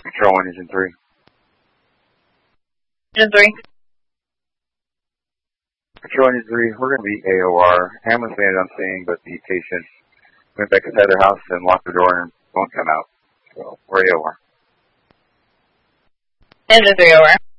Control 1, Engine 3. Engine 3. Control Engine 3, we're going to be AOR. Ambulance landed on scene, but the patient went back inside their house and locked the door and won't come out. So, we're AOR. Engine 3 over.